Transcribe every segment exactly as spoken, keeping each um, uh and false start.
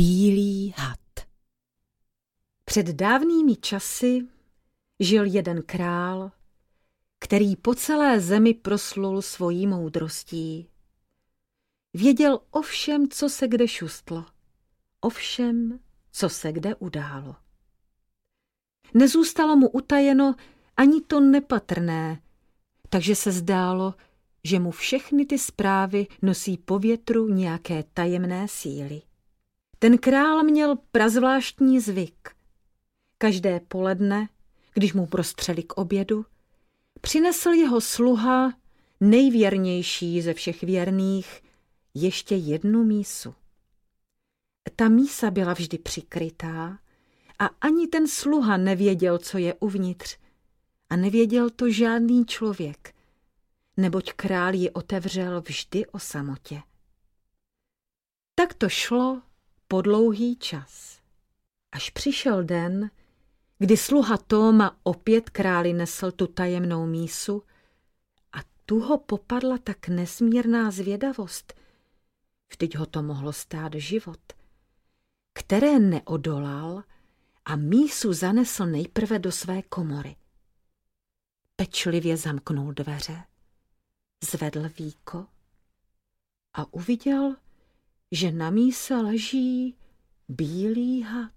Bílý had. Před dávnými časy žil jeden král, který po celé zemi proslul svojí moudrostí. Věděl o všem, co se kde šustlo, o všem, co se kde událo. Nezůstalo mu utajeno ani to nepatrné, takže se zdálo, že mu všechny ty zprávy nosí po větru nějaké tajemné síly. Ten král měl prazvláštní zvyk. Každé poledne, když mu prostřeli k obědu, přinesl jeho sluha, nejvěrnější ze všech věrných, ještě jednu mísu. Ta mísa byla vždy přikrytá a ani ten sluha nevěděl, co je uvnitř, a nevěděl to žádný člověk, neboť král ji otevřel vždy o samotě. Tak to šlo po dlouhý čas. Až přišel den, kdy sluha Tóma opět králi nesl tu tajemnou mísu a tu ho popadla tak nesmírná zvědavost, vždyť ho to mohlo stát život, které neodolal a mísu zanesl nejprve do své komory. Pečlivě zamknul dveře, zvedl víko a uviděl, že na míse leží bílý had.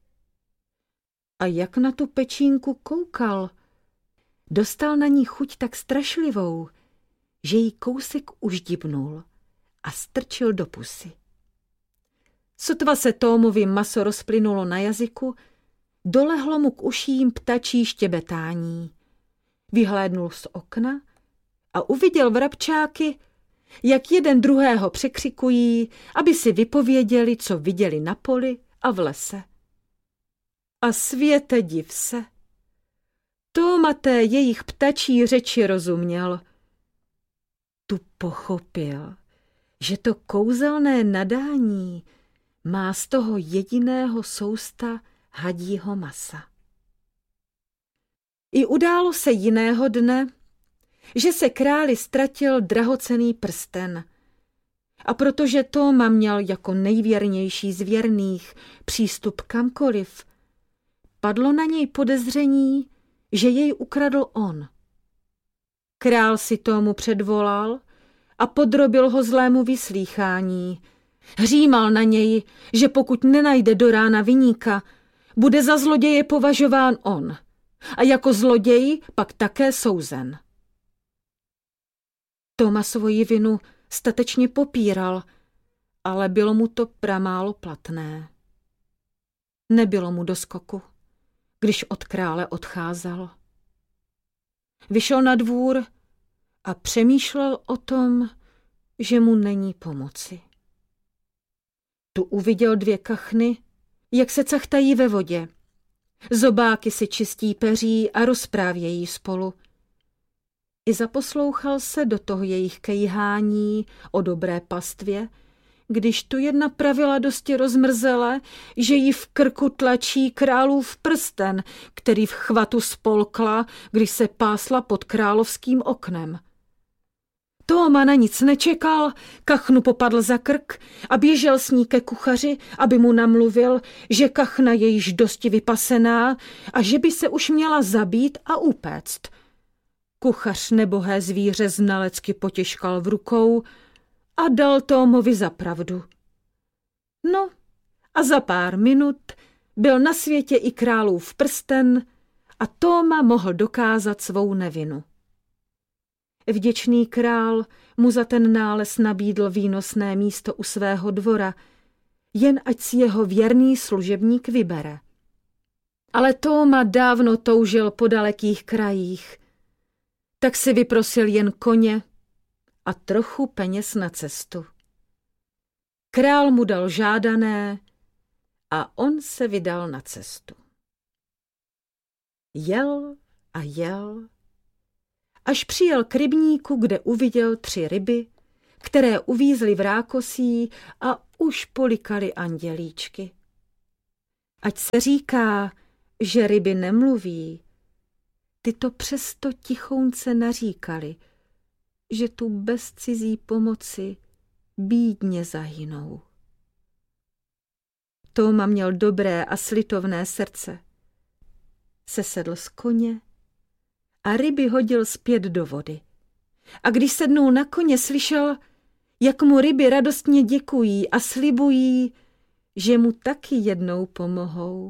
A jak na tu pečínku koukal, dostal na ní chuť tak strašlivou, že jí kousek uždibnul a strčil do pusy. Sotva se Tómovi maso rozplynulo na jazyku, dolehlo mu k uším ptačí štěbetání. Vyhlédnul z okna a uviděl vrabčáky, jak jeden druhého překřikují, aby si vypověděli, co viděli na poli a v lese. A světe div se, Tóma té jejich ptačí řeči rozuměl. Tu pochopil, že to kouzelné nadání má z toho jediného sousta hadího masa. I událo se jiného dne, že se králi ztratil drahocenný prsten. A protože Tóma měl jako nejvěrnější z věrných přístup kamkoliv, padlo na něj podezření, že jej ukradl on. Král si Tómu předvolal a podrobil ho zlému vyslýchání. Hřímal na něj, že pokud nenajde do rána viníka, bude za zloděje považován on a jako zloděj pak také souzen. Tóma svoji vinu statečně popíral, ale bylo mu to pramálo platné. Nebylo mu do skoku, když od krále odcházel. Vyšel na dvůr a přemýšlel o tom, že mu není pomoci. Tu uviděl dvě kachny, jak se cachtají ve vodě. Zobáky si čistí peří a rozprávějí spolu. I zaposlouchal se do toho jejich kejhání o dobré pastvě, když tu jedna pravila dosti rozmrzele, že jí v krku tlačí králův prsten, který v chvatu spolkla, když se pásla pod královským oknem. Tóma na nic nečekal, kachnu popadl za krk a běžel s ní ke kuchaři, aby mu namluvil, že kachna je již dosti vypasená a že by se už měla zabít a upéct. Kuchař nebohé zvíře znalecky potěžkal v rukou a dal Tómovi za pravdu. No a za pár minut byl na světě i králův prsten a Tóma mohl dokázat svou nevinu. Vděčný král mu za ten nález nabídl výnosné místo u svého dvora, jen ať si jeho věrný služebník vybere. Ale Tóma dávno toužil po dalekých krajích, tak si vyprosil jen koně a trochu peněz na cestu. Král mu dal žádané a on se vydal na cestu. Jel a jel, až přijel k rybníku, kde uviděl tři ryby, které uvízly v rákosí a už polikaly andělíčky. Ať se říká, že ryby nemluví, ty to přesto tichounce naříkali, že tu bez cizí pomoci bídně zahynou. Tóma měl dobré a slitovné srdce. Sesedl z koně a ryby hodil zpět do vody. A když sednul na koně, slyšel, jak mu ryby radostně děkují a slibují, že mu taky jednou pomohou.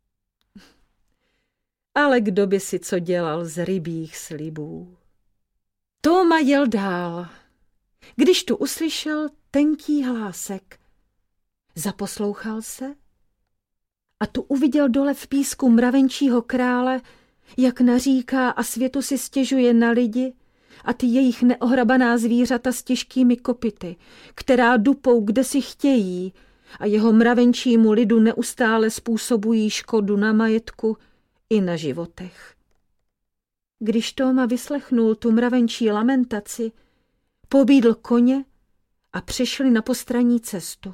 Ale kdo by si co dělal z rybích slibů? Tóma jel dál, když tu uslyšel tenký hlásek. Zaposlouchal se a tu uviděl dole v písku mravenčího krále, jak naříká a světu si stěžuje na lidi a ty jejich neohrabaná zvířata s těžkými kopyty, která dupou, kde si chtějí, a jeho mravenčímu lidu neustále způsobují škodu na majetku i na životech. Když Tóma vyslechnul tu mravenčí lamentaci, pobídl koně a přešli na postranní cestu.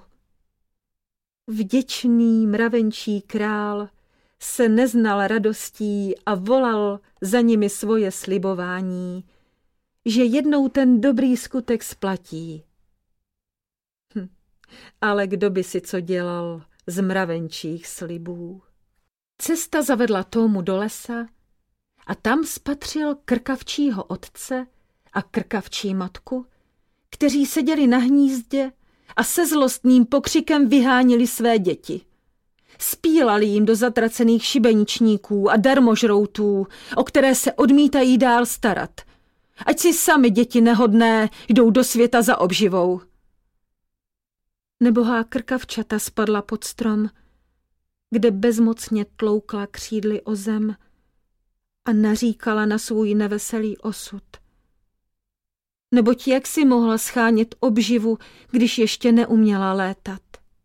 Vděčný mravenčí král se neznal radostí a volal za nimi svoje slibování, že jednou ten dobrý skutek splatí. Hm, ale kdo by si co dělal z mravenčích slibů? Cesta zavedla Tómu do lesa a tam spatřil krkavčího otce a krkavčí matku, kteří seděli na hnízdě a se zlostným pokřikem vyhánili své děti. Spílali jim do zatracených šibeničníků a darmožroutů, o které se odmítají dál starat. Ať si sami děti nehodné jdou do světa za obživou. Nebohá krkavčata spadla pod strom, kde bezmocně tloukla křídly o zem a naříkala na svůj neveselý osud. Neboť jak si mohla schánět obživu, když ještě neuměla létat?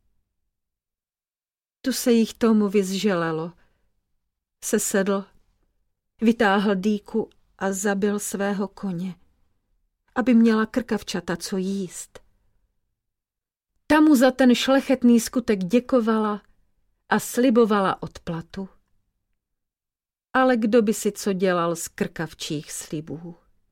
Tu se jich Tómovi zželelo. Sesedl, vytáhl dýku a zabil svého koně, aby měla krkavčata co jíst. Ta mu za ten šlechetný skutek děkovala a slibovala odplatu. Ale kdo by si co dělal z krkavčích slibů?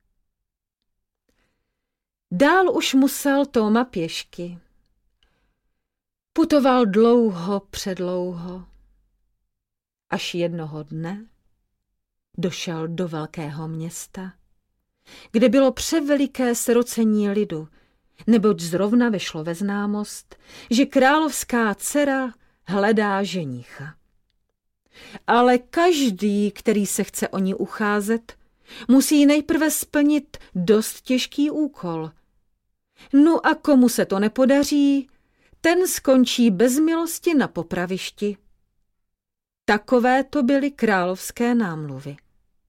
Dál už musel Tóma pěšky. Putoval dlouho předlouho, až jednoho dne došel do velkého města, kde bylo převeliké srocení lidu, neboť zrovna vešlo ve známost, že královská dcera hledá ženicha. Ale každý, který se chce o ní ucházet, musí nejprve splnit dost těžký úkol. No a komu se to nepodaří, ten skončí bez milosti na popravišti. Takové to byly královské námluvy.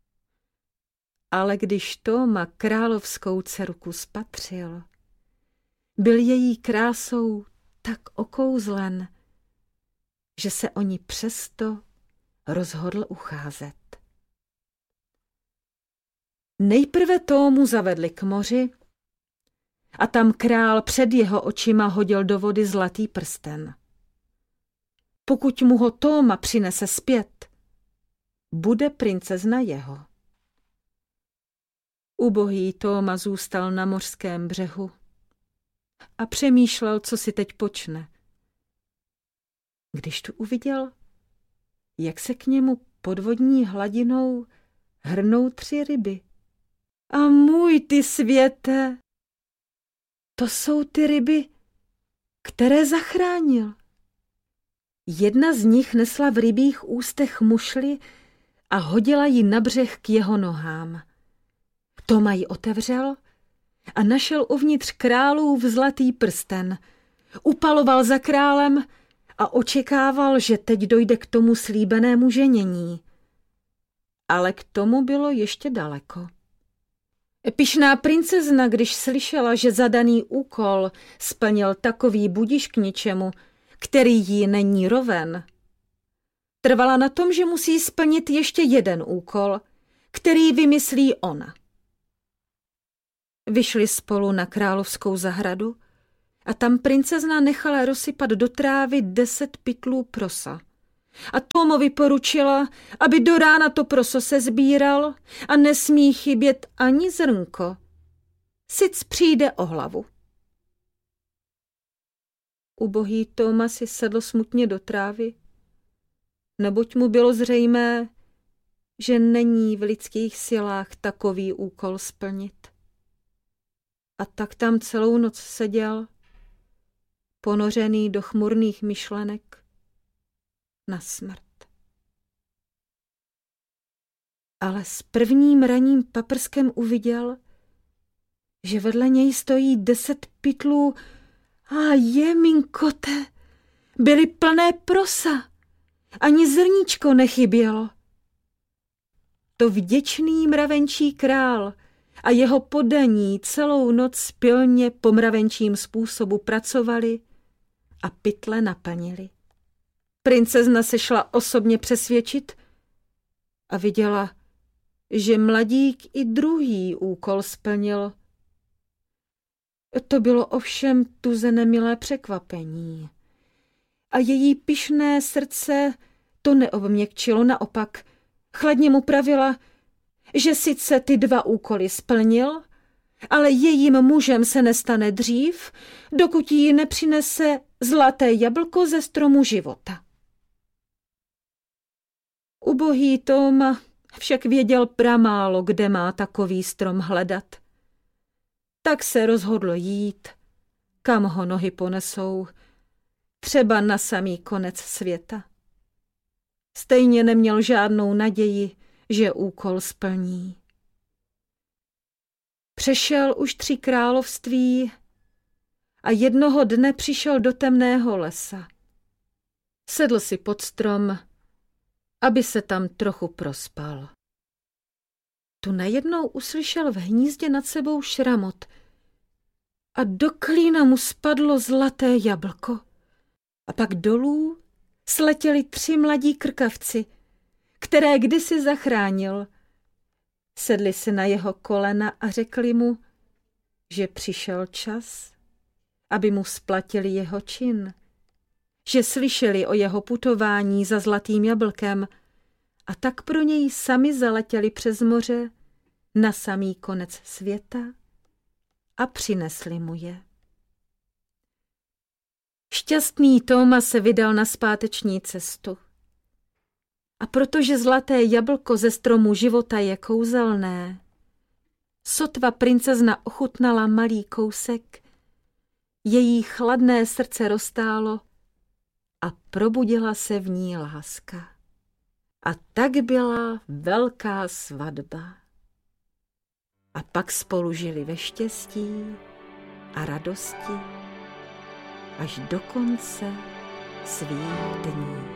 Ale když Tóma královskou dcerku spatřil, byl její krásou tak okouzlen, že se o ní přesto rozhodl ucházet. Nejprve Tómu zavedli k moři a tam král před jeho očima hodil do vody zlatý prsten. Pokud mu ho Tóma přinese zpět, bude princezna jeho. Ubohý Tóma zůstal na mořském břehu a přemýšlel, co si teď počne. Když tu uviděl, jak se k němu pod vodní hladinou hrnou tři ryby. A můj ty světe, to jsou ty ryby, které zachránil. Jedna z nich nesla v rybích ústech mušli a hodila ji na břeh k jeho nohám. Tóma ji otevřel a našel uvnitř králův zlatý prsten. Upaloval za králem a očekával, že teď dojde k tomu slíbenému ženění. Ale k tomu bylo ještě daleko. Pyšná princezna, když slyšela, že zadaný úkol splnil takový budiš k ničemu, který jí není roven, trvala na tom, že musí splnit ještě jeden úkol, který vymyslí ona. Vyšli spolu na královskou zahradu a tam princezna nechala rozsypat do trávy deset pytlů prosa. A Tómovi poručila, aby do rána to proso se sbíral a nesmí chybět ani zrnko. Sic přijde o hlavu. Ubohý Tóma si sedl smutně do trávy, neboť mu bylo zřejmé, že není v lidských silách takový úkol splnit. A tak tam celou noc seděl, ponořený do chmurných myšlenek na smrt. Ale s prvním ranním paprskem uviděl, že vedle něj stojí deset pytlů a jeminkote, byly plné prosa, ani zrníčko nechybělo. To vděčný mravenčí král a jeho poddaní celou noc pilně po mravenčím způsobu pracovali a pytle naplnili. Princezna se šla osobně přesvědčit a viděla, že mladík i druhý úkol splnil. To bylo ovšem tuze nemilé překvapení. A její pyšné srdce to neobměkčilo, naopak chladně mu pravila, že sice ty dva úkoly splnil, ale jejím mužem se nestane dřív, dokud jí nepřinese zlaté jablko ze stromu života. Ubohý Tóma však věděl pramálo, kde má takový strom hledat. Tak se rozhodl jít, kam ho nohy ponesou, třeba na samý konec světa. Stejně neměl žádnou naději, že úkol splní. Přešel už tři království a jednoho dne přišel do temného lesa. Sedl si pod strom, aby se tam trochu prospal. Tu najednou uslyšel v hnízdě nad sebou šramot a do klína mu spadlo zlaté jablko. A pak dolů sletěli tři mladí krkavci, které kdysi zachránil. Sedli si na jeho kolena a řekli mu, že přišel čas, aby mu splatili jeho čin, že slyšeli o jeho putování za zlatým jablkem a tak pro něj sami zaletěli přes moře na samý konec světa a přinesli mu je. Šťastný Tóma se vydal na zpáteční cestu. A protože zlaté jablko ze stromu života je kouzelné, sotva princezna ochutnala malý kousek, její chladné srdce roztálo a probudila se v ní láska. A tak byla velká svatba. A pak spolu žili ve štěstí a radosti až do konce svých dní.